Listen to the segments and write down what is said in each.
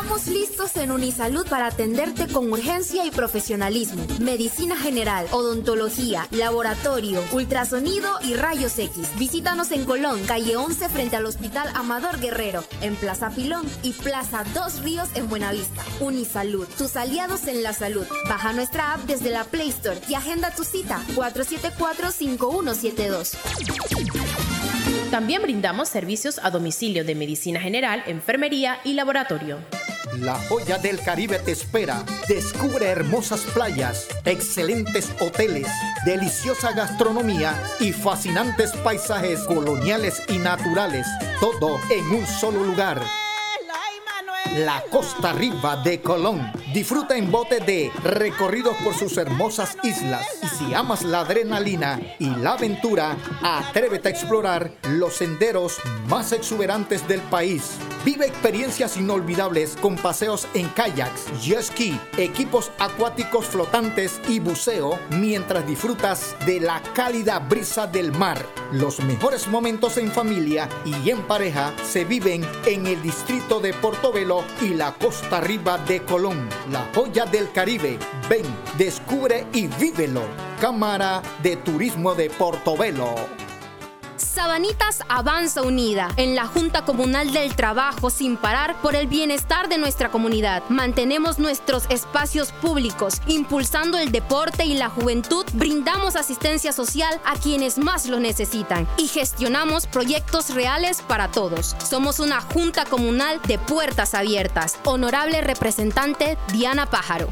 Estamos listos en Unisalud para atenderte con urgencia y profesionalismo. Medicina general, odontología, laboratorio, ultrasonido y rayos X. Visítanos en Colón, calle 11 frente al Hospital Amador Guerrero, en Plaza Pilón y Plaza Dos Ríos en Buenavista. Unisalud, tus aliados en la salud. Baja nuestra app desde la Play Store y agenda tu cita 474-5172. También brindamos servicios a domicilio de medicina general, enfermería y laboratorio. La joya del Caribe te espera. Descubre hermosas playas, excelentes hoteles, deliciosa gastronomía y fascinantes paisajes coloniales y naturales. Todo en un solo lugar. La Costa Arriba de Colón. Disfruta en bote de recorridos por sus hermosas islas. Y si amas la adrenalina y la aventura, atrévete a explorar los senderos más exuberantes del país. Vive experiencias inolvidables con paseos en kayaks, jet ski, equipos acuáticos flotantes y buceo mientras disfrutas de la cálida brisa del mar. Los mejores momentos en familia y en pareja se viven en el distrito de Portobelo y la Costa Arriba de Colón. La joya del Caribe. Ven, descubre y vívelo. Cámara de Turismo de Portobelo. Sabanitas avanza unida en la Junta Comunal del Trabajo sin parar por el bienestar de nuestra comunidad. Mantenemos nuestros espacios públicos, impulsando el deporte y la juventud, brindamos asistencia social a quienes más lo necesitan y gestionamos proyectos reales para todos. Somos una Junta Comunal de puertas abiertas. Honorable representante Diana Pájaro.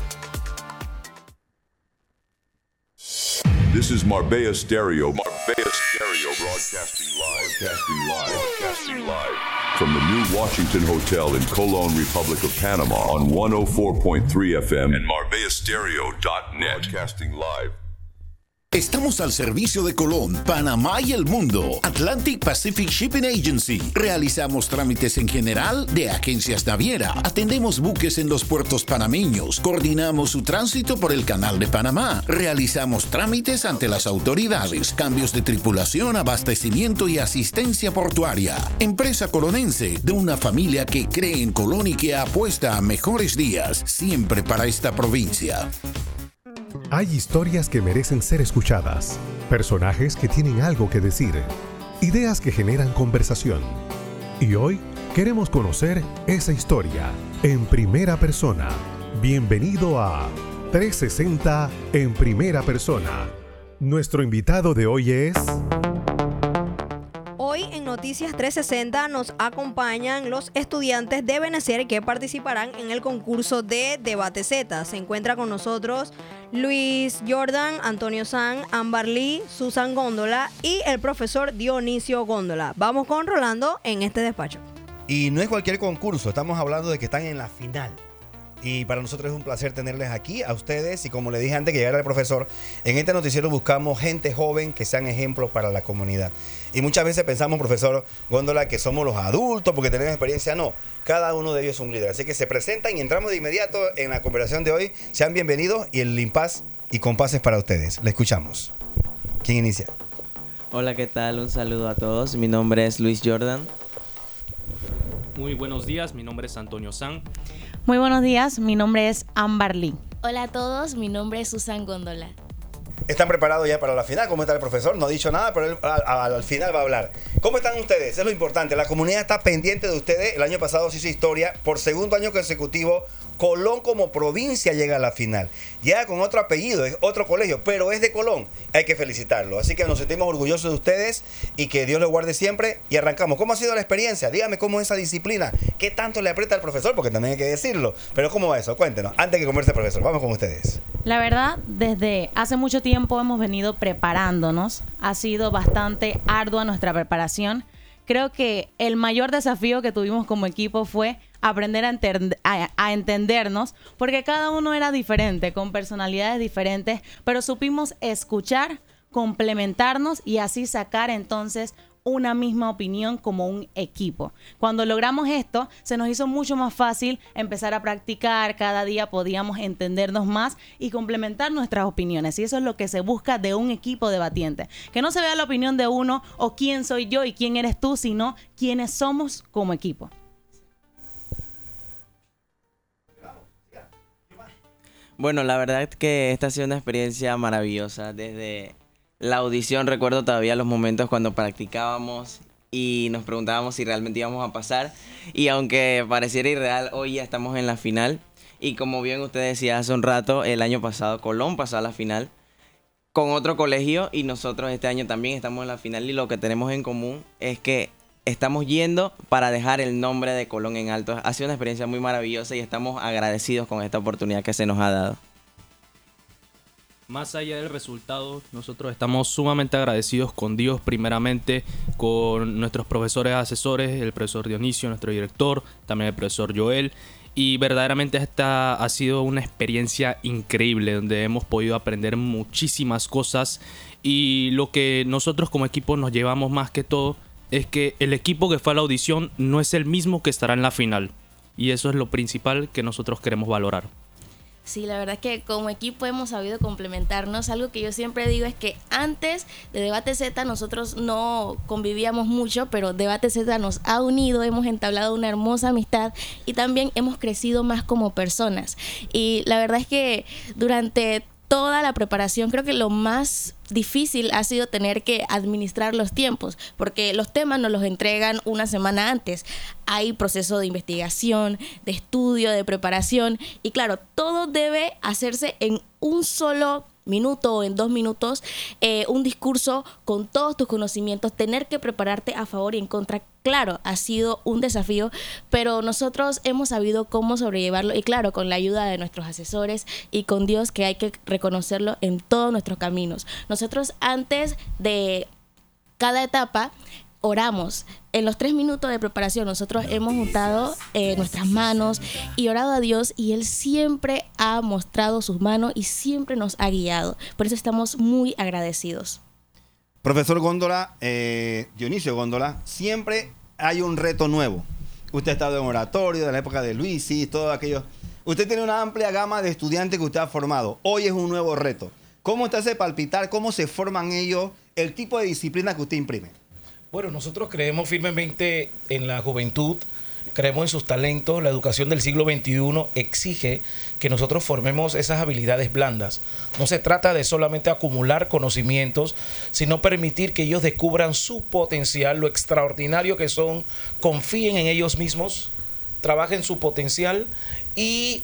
This is Marbella Stereo. Marbella Stereo broadcasting live from the New Washington Hotel in Colón, Republic of Panama on 104.3 FM and marbellastereo.net. Broadcasting live. Estamos al servicio de Colón, Panamá y el mundo. Atlantic Pacific Shipping Agency. Realizamos trámites en general de agencias naviera. Atendemos buques en los puertos panameños. Coordinamos su tránsito por el Canal de Panamá. Realizamos trámites ante las autoridades. Cambios de tripulación, abastecimiento y asistencia portuaria. Empresa colonense de una familia que cree en Colón y que apuesta a mejores días. Siempre para esta provincia. Hay historias que merecen ser escuchadas, personajes que tienen algo que decir, ideas que generan conversación. Y hoy queremos conocer esa historia en primera persona. Bienvenido a 360 en primera persona. Nuestro invitado de hoy es... Hoy en Noticias 360 nos acompañan los estudiantes de Benecer que participarán en el concurso de Debate Z. Se encuentra con nosotros Luis Jordan, Antonio San, Ámbar Lee, Susan Góndola y el profesor Dionisio Góndola. Vamos con Rolando en este despacho. Y no es cualquier concurso, estamos hablando de que están en la final. Y para nosotros es un placer tenerles aquí a ustedes. Y como le dije antes que llegara el profesor, en este noticiero buscamos gente joven que sean ejemplos para la comunidad. Y muchas veces pensamos, profesor Góndola, que somos los adultos porque tenemos experiencia. No, cada uno de ellos es un líder. Así que se presentan y entramos de inmediato en la conversación de hoy. Sean bienvenidos y el impas y compás es para ustedes. Le escuchamos. ¿Quién inicia? Hola, ¿qué tal? Un saludo a todos. Mi nombre es Luis Jordan. Muy buenos días, mi nombre es Antonio San. Muy buenos días, mi nombre es Ámbar Lee. Hola a todos, mi nombre es Susan Góndola. ¿Están preparados ya para la final? ¿Cómo está el profesor? No ha dicho nada, pero él al final va a hablar. ¿Cómo están ustedes? Es lo importante. La comunidad está pendiente de ustedes. El año pasado se hizo historia. Por segundo año consecutivo, Colón como provincia llega a la final. Llega con otro apellido, es otro colegio, pero es de Colón. Hay que felicitarlo. Así que nos sentimos orgullosos de ustedes y que Dios los guarde siempre. Y arrancamos. ¿Cómo ha sido la experiencia? Dígame cómo es esa disciplina. ¿Qué tanto le aprieta al profesor? Porque también hay que decirlo. Pero ¿cómo va eso? Cuéntenos. Antes que converse el profesor. Vamos con ustedes. La verdad, desde hace mucho tiempo hemos venido preparándonos. Ha sido bastante ardua nuestra preparación. Creo que el mayor desafío que tuvimos como equipo fue aprender a entendernos, porque cada uno era diferente, con personalidades diferentes, pero supimos escuchar, complementarnos y así sacar entonces una misma opinión como un equipo. Cuando logramos esto, se nos hizo mucho más fácil empezar a practicar. Cada día podíamos entendernos más y complementar nuestras opiniones. Y eso es lo que se busca de un equipo debatiente. Que no se vea la opinión de uno o quién soy yo y quién eres tú, sino quiénes somos como equipo. Bueno, la verdad es que esta ha sido una experiencia maravillosa. Desde la audición recuerdo todavía los momentos cuando practicábamos y nos preguntábamos si realmente íbamos a pasar. Y aunque pareciera irreal, hoy ya estamos en la final. Y como bien usted decía hace un rato, el año pasado Colón pasó a la final con otro colegio y nosotros este año también estamos en la final. Y lo que tenemos en común es que estamos yendo para dejar el nombre de Colón en alto. Ha sido una experiencia muy maravillosa y estamos agradecidos con esta oportunidad que se nos ha dado. Más allá del resultado, nosotros estamos sumamente agradecidos con Dios, primeramente, con nuestros profesores asesores, el profesor Dionisio, nuestro director, también el profesor Joel. Y verdaderamente esta ha sido una experiencia increíble, donde hemos podido aprender muchísimas cosas. Y lo que nosotros como equipo nos llevamos más que todo es que el equipo que fue a la audición no es el mismo que estará en la final. Y eso es lo principal que nosotros queremos valorar. Sí, la verdad es que como equipo hemos sabido complementarnos. Algo que yo siempre digo es que antes de Debate Z nosotros no convivíamos mucho, pero Debate Z nos ha unido, hemos entablado una hermosa amistad y también hemos crecido más como personas. Y la verdad es que durante toda la preparación creo que lo más difícil ha sido tener que administrar los tiempos, porque los temas nos los entregan una semana antes. Hay proceso de investigación, de estudio, de preparación y claro, todo debe hacerse en un solo minuto o en 2 minutos, un discurso con todos tus conocimientos, tener que prepararte a favor y en contra. Claro, ha sido un desafío, pero nosotros hemos sabido cómo sobrellevarlo y claro, con la ayuda de nuestros asesores y con Dios, que hay que reconocerlo en todos nuestros caminos. Nosotros antes de cada etapa oramos. En los 3 minutos de preparación nosotros hemos juntado nuestras manos y orado a Dios y Él siempre ha mostrado sus manos y siempre nos ha guiado. Por eso estamos muy agradecidos. Profesor Góndola, Dionisio Góndola, siempre hay un reto nuevo. Usted ha estado en oratorio de la época de Luisi, todo aquello. Usted tiene una amplia gama de estudiantes que usted ha formado. Hoy es un nuevo reto. ¿Cómo usted hace palpitar? ¿Cómo se forman ellos? El tipo de disciplina que usted imprime. Bueno, nosotros creemos firmemente en la juventud, creemos en sus talentos. La educación del siglo XXI exige que nosotros formemos esas habilidades blandas. No se trata de solamente acumular conocimientos, sino permitir que ellos descubran su potencial, lo extraordinario que son, confíen en ellos mismos, trabajen su potencial y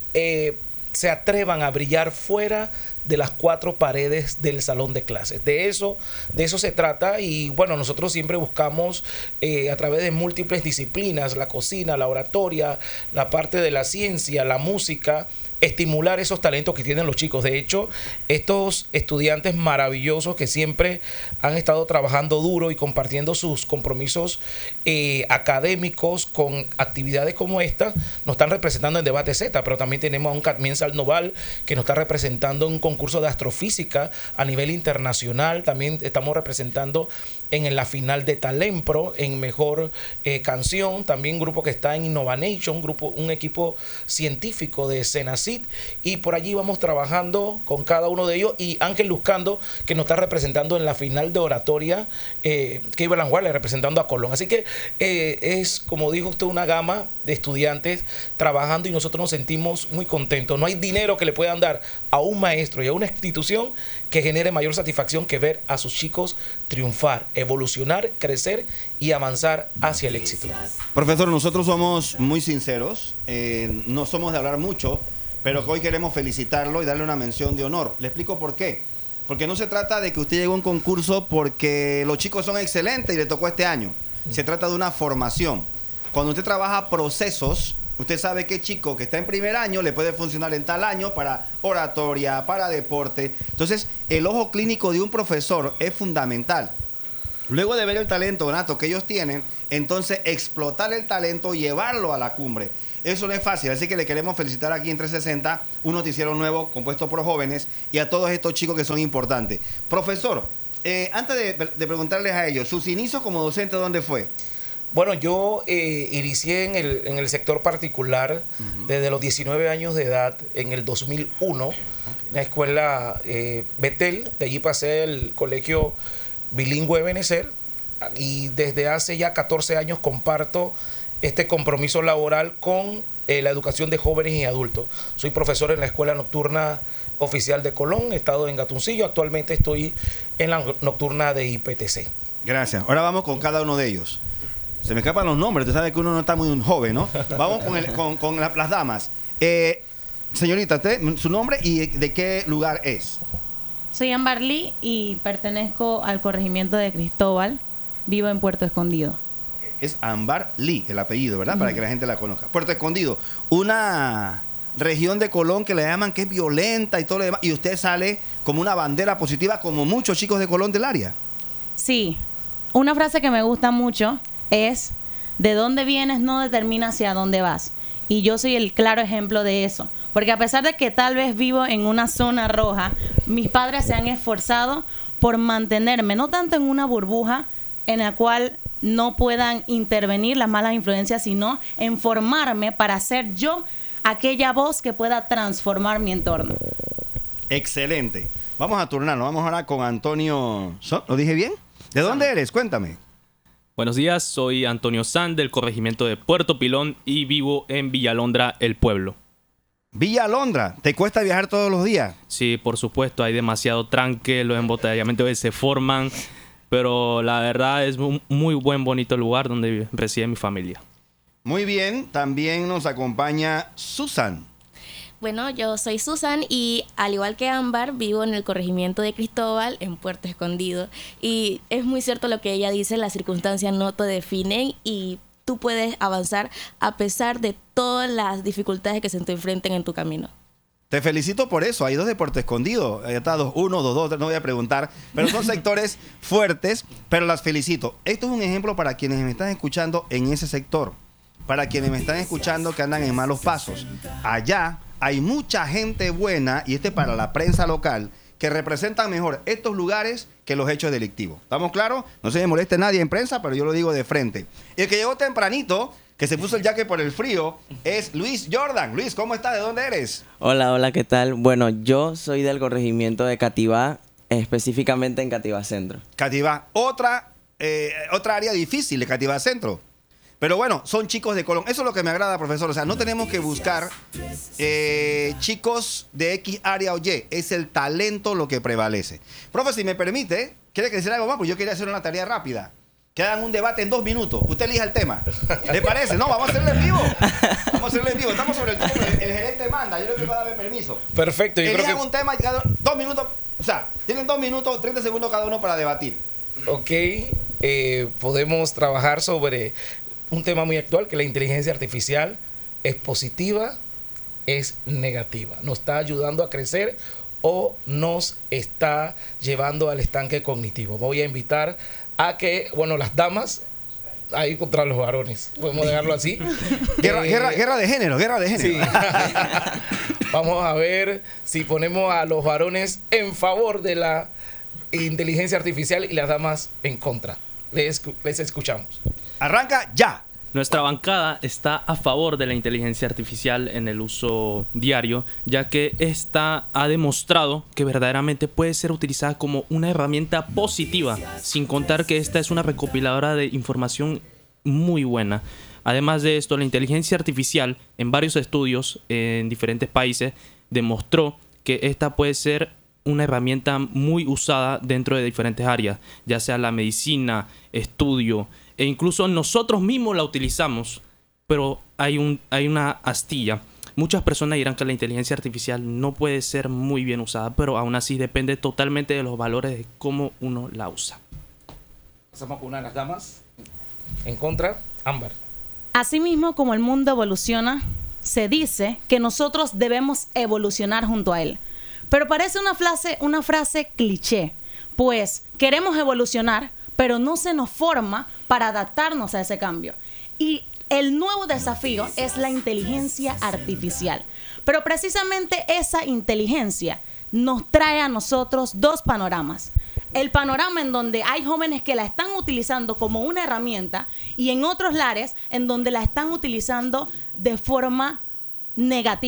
se atrevan a brillar fuera de las 4 paredes del salón de clases. De eso se trata y bueno, nosotros siempre buscamos a través de múltiples disciplinas, la cocina, la oratoria, la parte de la ciencia, la música, estimular esos talentos que tienen los chicos. De hecho, estos estudiantes maravillosos que siempre han estado trabajando duro y compartiendo sus compromisos académicos con actividades como esta, nos están representando en Debate Z, pero también tenemos a un Carmien Salnoval que nos está representando en un concurso de astrofísica a nivel internacional. También estamos representando en la final de Talempro, en mejor canción, también un grupo que está en Innovation, un equipo científico de Senacid, y por allí vamos trabajando con cada uno de ellos, y Ángel Luzcando, que nos está representando en la final de oratoria, Kevin Languarle representando a Colón. Así que es, como dijo usted, una gama de estudiantes trabajando y nosotros nos sentimos muy contentos. No hay dinero que le puedan dar a un maestro y a una institución que genere mayor satisfacción que ver a sus chicos triunfar, evolucionar, crecer y avanzar hacia el éxito. Profesor, nosotros somos muy sinceros, no somos de hablar mucho, pero hoy queremos felicitarlo y darle una mención de honor. Le explico por qué. Porque no se trata de que usted llegó a un concurso porque los chicos son excelentes y le tocó este año. Se trata de una formación. Cuando usted trabaja procesos, usted sabe qué chico que está en primer año le puede funcionar en tal año para oratoria, para deporte. Entonces, el ojo clínico de un profesor es fundamental. Luego de ver el talento nato que ellos tienen, entonces explotar el talento y llevarlo a la cumbre. Eso no es fácil, así que le queremos felicitar aquí en 360, un noticiero nuevo compuesto por jóvenes y a todos estos chicos que son importantes. Profesor, antes de preguntarles a ellos, sus inicios como docente, ¿dónde fue? Bueno, yo inicié en el sector particular desde los 19 años de edad, en el 2001, en la escuela Betel. De allí pasé el colegio bilingüe Benecer y desde hace ya 14 años comparto este compromiso laboral con la educación de jóvenes y adultos. Soy profesor en la Escuela Nocturna Oficial de Colón, he estado en Gatuncillo, actualmente estoy en la nocturna de IPTC. Gracias. Ahora vamos con cada uno de ellos. Se me escapan los nombres, usted sabe que uno no está muy joven, ¿no? Vamos con las damas. Señorita, su nombre y de qué lugar es. Soy Ámbar Lee y pertenezco al corregimiento de Cristóbal. Vivo en Puerto Escondido. Es Ámbar Lee, el apellido, ¿verdad? Para que la gente la conozca. Puerto Escondido, una región de Colón que le llaman que es violenta y todo lo demás. Y usted sale como una bandera positiva, como muchos chicos de Colón del área. Sí. Una frase que me gusta mucho es: de dónde vienes no determina hacia dónde vas. Y yo soy el claro ejemplo de eso. Porque a pesar de que tal vez vivo en una zona roja, mis padres se han esforzado por mantenerme, no tanto en una burbuja en la cual no puedan intervenir las malas influencias, sino en formarme para ser yo aquella voz que pueda transformar mi entorno. Excelente. Vamos a turnarnos. Vamos ahora con Antonio. ¿Lo dije bien? ¿De dónde eres? Cuéntame. Buenos días, soy Antonio San del corregimiento de Puerto Pilón y vivo en Villalondra, el pueblo. Villalondra, ¿te cuesta viajar todos los días? Sí, por supuesto, hay demasiado tranque, los embotellamientos se forman, pero la verdad es un muy bonito lugar donde reside mi familia. Muy bien, también nos acompaña Susan. Bueno, yo soy Susan y al igual que Ámbar, vivo en el corregimiento de Cristóbal, en Puerto Escondido. Y es muy cierto lo que ella dice, las circunstancias no te definen y tú puedes avanzar a pesar de todas las dificultades que se te enfrenten en tu camino. Te felicito por eso. Hay dos de Puerto Escondido. Está 2-1, 2-2, no voy a preguntar. Pero son sectores fuertes, pero las felicito. Esto es un ejemplo para quienes me están escuchando en ese sector. Para quienes me están escuchando que andan en malos pasos. Allá hay mucha gente buena, y para la prensa local, que representan mejor estos lugares que los hechos delictivos. ¿Estamos claros? No se me moleste nadie en prensa, pero yo lo digo de frente. Y el que llegó tempranito, que se puso el jacket por el frío, es Luis Jordan. Luis, ¿cómo estás? ¿De dónde eres? Hola, ¿qué tal? Bueno, yo soy del corregimiento de Cativá, específicamente en Cativá Centro. Cativá, otra área difícil de Cativá Centro. Pero bueno, son chicos de Colón. Eso es lo que me agrada, profesor. O sea, no tenemos que buscar chicos de X área o Y. Es el talento lo que prevalece. Profe, si me permite, ¿quiere que decir algo más? Pues yo quería hacer una tarea rápida. Que hagan un debate en 2 minutos. Usted elija el tema. ¿Le parece? No, vamos a hacerlo en vivo. Vamos a hacerlo en vivo. Estamos sobre el tema. El gerente manda. Yo creo que va a darme permiso. Perfecto. Yo elijan un tema y cada 2 minutos. O sea, tienen 2 minutos, 30 segundos cada uno para debatir. Ok. Podemos trabajar sobre un tema muy actual, que la inteligencia artificial es positiva, es negativa. ¿Nos está ayudando a crecer o nos está llevando al estanque cognitivo? Voy a invitar a que, las damas, ahí contra los varones, podemos dejarlo así. Guerra de género. Sí. Vamos a ver si ponemos a los varones en favor de la inteligencia artificial y las damas en contra. Les escuchamos. Arranca ya. Nuestra bancada está a favor de la inteligencia artificial en el uso diario, ya que esta ha demostrado que verdaderamente puede ser utilizada como una herramienta positiva, sin contar que esta es una recopiladora de información muy buena. Además de esto, la inteligencia artificial en varios estudios en diferentes países demostró que esta puede ser una herramienta muy usada dentro de diferentes áreas, ya sea la medicina, estudio, e incluso nosotros mismos la utilizamos, pero hay una astilla. Muchas personas dirán que la inteligencia artificial no puede ser muy bien usada, pero aún así depende totalmente de los valores de cómo uno la usa. Pasamos con una de las damas. En contra, Ámbar. Asimismo, como el mundo evoluciona, se dice que nosotros debemos evolucionar junto a él. Pero parece una frase cliché, pues queremos evolucionar, pero no se nos forma para adaptarnos a ese cambio. Y el nuevo desafío es la inteligencia artificial. Pero precisamente esa inteligencia nos trae a nosotros 2 panoramas. El panorama en donde hay jóvenes que la están utilizando como una herramienta y en otros lares en donde la están utilizando de forma negativa.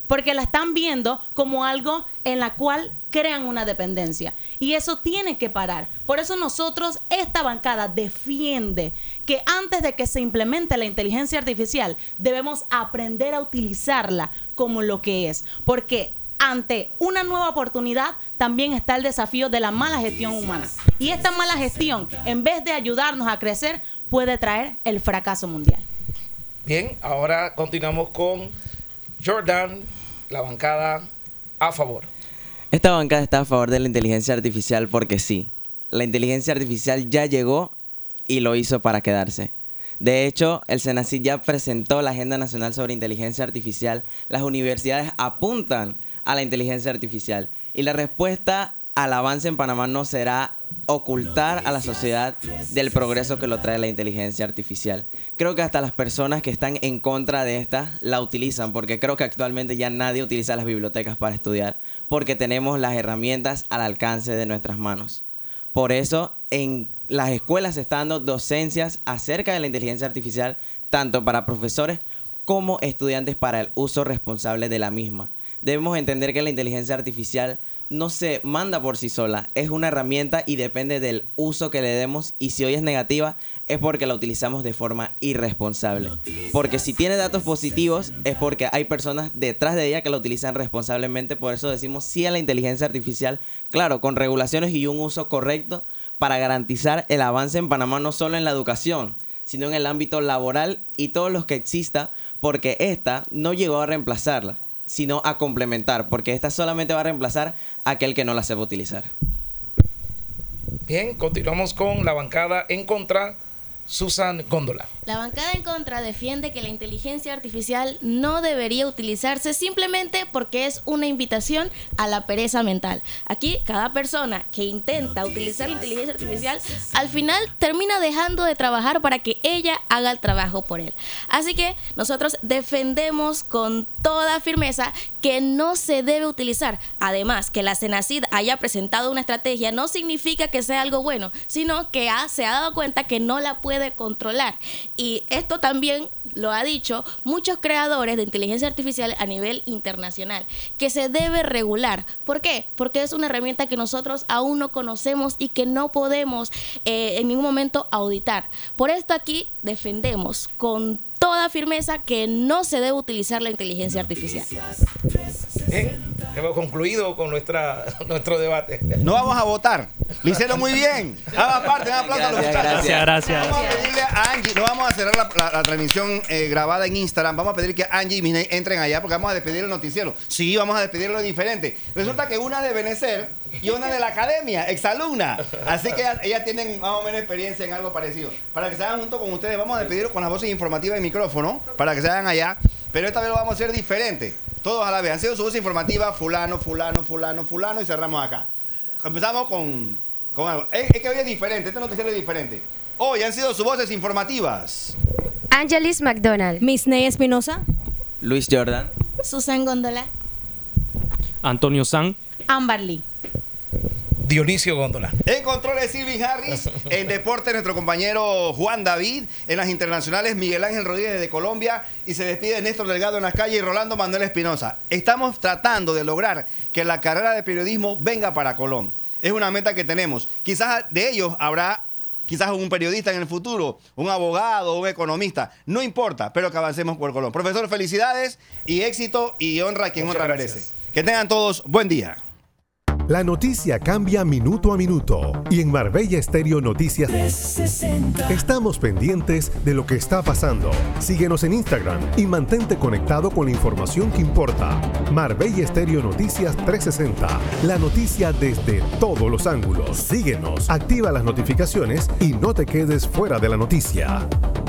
porque la están viendo como algo en la cual crean una dependencia. Y eso tiene que parar. Por eso nosotros, esta bancada defiende que antes de que se implemente la inteligencia artificial, debemos aprender a utilizarla como lo que es. Porque ante una nueva oportunidad también está el desafío de la mala gestión humana. Y esta mala gestión, en vez de ayudarnos a crecer, puede traer el fracaso mundial. Bien, ahora continuamos con Jordan, la bancada a favor. Esta bancada está a favor de la inteligencia artificial porque sí, la inteligencia artificial ya llegó y lo hizo para quedarse. De hecho, el Senacid ya presentó la Agenda Nacional sobre Inteligencia Artificial. Las universidades apuntan a la inteligencia artificial y la respuesta al avance en Panamá no será ocultar a la sociedad del progreso que lo trae la inteligencia artificial. Creo que hasta las personas que están en contra de esta la utilizan, porque creo que actualmente ya nadie utiliza las bibliotecas para estudiar, porque tenemos las herramientas al alcance de nuestras manos. Por eso en las escuelas se están dando docencias acerca de la inteligencia artificial, tanto para profesores como estudiantes, para el uso responsable de la misma. Debemos entender que la inteligencia artificial no se manda por sí sola, es una herramienta y depende del uso que le demos, y si hoy es negativa es porque la utilizamos de forma irresponsable. Porque si tiene datos positivos es porque hay personas detrás de ella que la utilizan responsablemente. Por eso decimos sí a la inteligencia artificial, claro, con regulaciones y un uso correcto para garantizar el avance en Panamá, no solo en la educación, sino en el ámbito laboral y todos los que exista, porque esta no llegó a reemplazarla, sino a complementar, porque esta solamente va a reemplazar a aquel que no la sepa utilizar. Bien, continuamos con la bancada en contra. Susan Góndola. La bancada en contra defiende que la inteligencia artificial no debería utilizarse simplemente porque es una invitación a la pereza mental. Aquí, cada persona que intenta utilizar la inteligencia artificial, al final termina dejando de trabajar para que ella haga el trabajo por él. Así que nosotros defendemos con toda firmeza que no se debe utilizar. Además, que la Senacid haya presentado una estrategia no significa que sea algo bueno, sino que se ha dado cuenta que no la puede controlar. Y esto también lo ha dicho muchos creadores de inteligencia artificial a nivel internacional, que se debe regular. ¿Por qué? Porque es una herramienta que nosotros aún no conocemos y que no podemos en ningún momento auditar. Por esto aquí defendemos con toda firmeza que no se debe utilizar la inteligencia artificial. Bien, hemos concluido con nuestro debate. No vamos a votar. Lo hicieron muy bien. Aparte, un aplauso a los muchachos. Gracias. Vamos a pedirle a Angie, no vamos a cerrar la transmisión grabada en Instagram. Vamos a pedir que Angie y Miney entren allá porque vamos a despedir el noticiero. Sí, vamos a despedirlo diferente. Resulta que una de Benecer y una de la academia, exalumna. Así que ellas tienen más o menos experiencia en algo parecido. Para que se hagan junto con ustedes, vamos a despedirlo con las voces informativas y micrófono para que se hagan allá. Pero esta vez lo vamos a hacer diferente. Todos a la vez. Han sido su voz informativa, fulano, y cerramos acá. Empezamos con algo. Es que hoy es diferente, este noticiero es diferente. Hoy han sido sus voces informativas. Angelis McDonald, Misney Espinosa, Luis Jordan, Susan Góndola, Antonio San, Ámbar Lee, Dionisio Góndola. En controles, Silvin Harris. En deporte, nuestro compañero Juan David. En las internacionales, Miguel Ángel Rodríguez de Colombia. Y se despide Néstor Delgado en las calles y Rolando Manuel Espinosa. Estamos tratando de lograr que la carrera de periodismo venga para Colón. Es una meta que tenemos. Quizás de ellos habrá un periodista en el futuro, un abogado, un economista. No importa, pero que avancemos por Colón. Profesor, felicidades y éxito y honra a quien honra merece. Que tengan todos buen día. La noticia cambia minuto a minuto y en Marbella Estéreo Noticias 360. Estamos pendientes de lo que está pasando. Síguenos en Instagram y mantente conectado con la información que importa. Marbella Estéreo Noticias 360. La noticia desde todos los ángulos. Síguenos, activa las notificaciones y no te quedes fuera de la noticia.